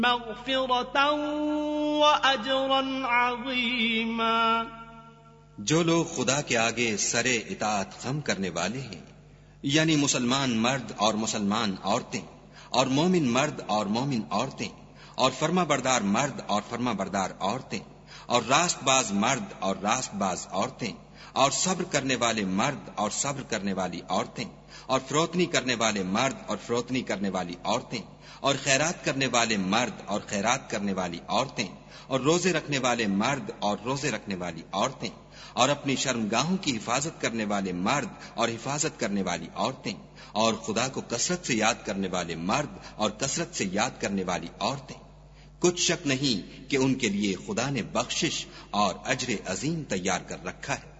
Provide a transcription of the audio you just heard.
मग़फ़िरतन व अजरन अज़ीमा। जो लोग खुदा के आगे सरे इताअत खम करने वाले हैं, यानी मुसलमान मर्द और मुसलमान औरतें, और मोमिन मर्द और मोमिन औरतें, और फर्माबरदार मर्द और फर्माबरदार औरतें, और रास्तबाज मर्द और रास्तबाज औरतें, और सब्र करने वाले मर्द और सब्र करने वाली औरतें, और फरोतनी करने वाले मर्द और फरोतनी करने वाली औरतें, और खैरात करने वाले मर्द और खैरात करने वाली औरतें, और रोजे रखने वाले मर्द और रोजे रखने वाली औरतें, और अपनी शर्मगाहों की हिफाजत करने वाले मर्द और हिफाजत करने वाली औरतें, और खुदा को कसरत से याद करने वाले मर्द और कसरत से याद करने वाली औरतें। कुछ शक नहीं कि उनके लिए खुदा ने बख्शिश और अजर अजीम तैयार कर रखा है।